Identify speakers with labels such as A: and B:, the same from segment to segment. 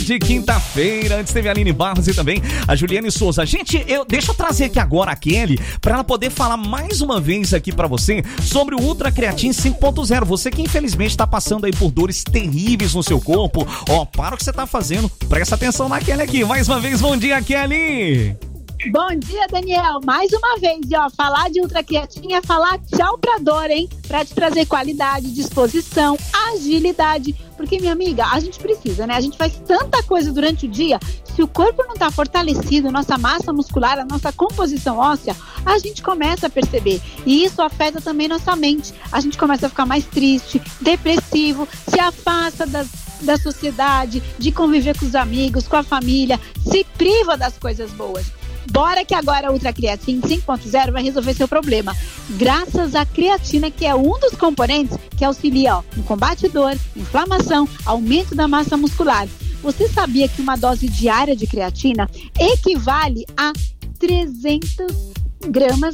A: de quinta-feira. Antes teve a Aline Barros e também a Juliane Souza. Gente, deixa eu trazer aqui agora a Kelly pra ela poder falar mais uma vez aqui pra você sobre o Ultra Creatine 5.0. Você que infelizmente tá passando aí por dores terríveis no seu corpo, para o que você tá fazendo, presta atenção na Kelly aqui. Mais uma vez, bom dia, Kelly!
B: Bom dia, Daniel. Mais uma vez, falar de Ultra Creatine é falar tchau pra dor, hein? Pra te trazer qualidade, disposição, agilidade. Porque, minha amiga, a gente precisa, né? A gente faz tanta coisa durante o dia. Se o corpo não tá fortalecido, nossa massa muscular, a nossa composição óssea, a gente começa a perceber. E isso afeta também nossa mente. A gente começa a ficar mais triste, depressivo, se afasta da sociedade, de conviver com os amigos, com a família, se priva das coisas boas. Bora que agora a Ultra Creatine 5.0 vai resolver seu problema. Graças à creatina, que é um dos componentes que auxilia no combate à dor, inflamação, aumento da massa muscular. Você sabia que uma dose diária de creatina equivale a 300 gramas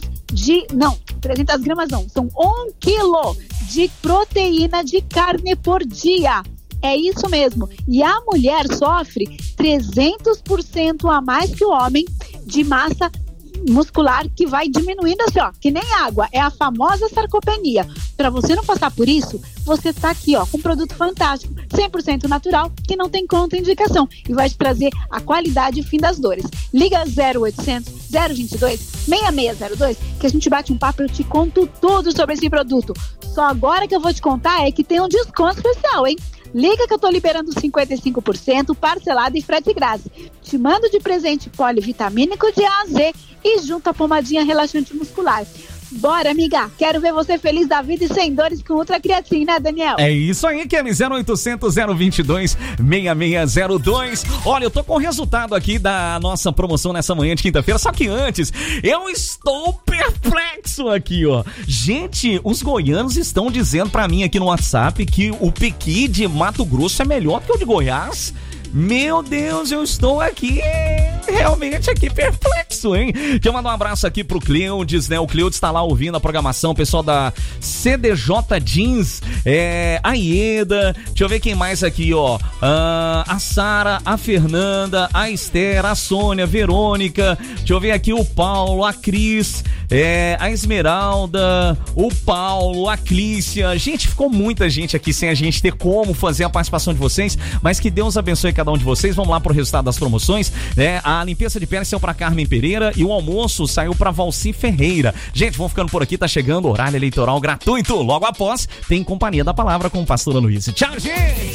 B: são 1 quilo de proteína de carne por dia. É isso mesmo. E a mulher sofre 300% a mais que o homem de massa muscular, que vai diminuindo assim, que nem água. É a famosa sarcopenia. Para você não passar por isso, você tá aqui, com um produto fantástico, 100% natural, que não tem contraindicação e vai te trazer a qualidade e o fim das dores. Liga 0800 022 6602 que a gente bate um papo e eu te conto tudo sobre esse produto. Só agora que eu vou te contar é que tem um desconto especial, hein? Liga que eu tô liberando 55%, parcelado e frete grátis. Te mando de presente polivitamínico de A a Z e junto a pomadinha relaxante muscular. Bora, amiga. Quero ver você feliz da vida e sem dores com Ultra Creatine, né, Daniel?
A: É isso aí, Kelly. 0800 022 6602. Olha, eu tô com o resultado aqui da nossa promoção nessa manhã de quinta-feira, só que antes, eu estou perplexo aqui, Gente, os goianos estão dizendo pra mim aqui no WhatsApp que o piqui de Mato Grosso é melhor que o de Goiás. Meu Deus, eu estou aqui realmente perplexo, hein? Deixa eu mandar um abraço aqui pro Cleudes, né? O Cleudes tá lá ouvindo a programação, o pessoal da CDJ Jeans, a Ieda, deixa eu ver quem mais aqui, a Sara, a Fernanda, a Esther, a Sônia, a Verônica, deixa eu ver aqui o Paulo, a Cris, a Esmeralda, o Paulo, a Clícia. Gente, ficou muita gente aqui sem a gente ter como fazer a participação de vocês, mas que Deus abençoe cada um de vocês. Vamos lá pro resultado das promoções, né? A limpeza de pele saiu pra Carmen Pereira e o almoço saiu pra Valci Ferreira. Gente, vamos ficando por aqui, tá chegando o horário eleitoral gratuito. Logo após, tem Companhia da Palavra com o pastor Luiz. Tchau, gente!